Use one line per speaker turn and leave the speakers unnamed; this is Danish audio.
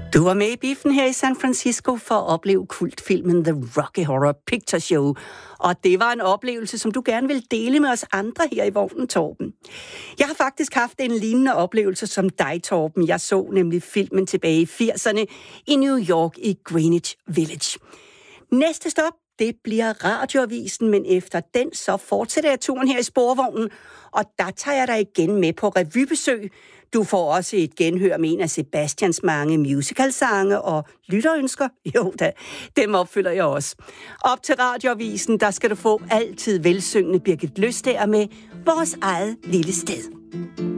Du var med i biffen her i San Francisco for at opleve kultfilmen The Rocky Horror Picture Show. Og det var en oplevelse, som du gerne vil dele med os andre her i vognen, Torben. Jeg har faktisk haft en lignende oplevelse som dig, Torben. Jeg så nemlig filmen tilbage i 80'erne i New York i Greenwich Village. Næste stop, det bliver Radioavisen, men efter den så fortsætter jeg turen her i sporvognen, og der tager jeg dig igen med på revybesøg. Du får også et genhør med en af Sebastians mange musicalsange og lytterønsker. Jo da, dem opfylder jeg også. Op til Radioavisen, der skal du få altid velsyngende Birgit Løstager med Vores eget lille sted.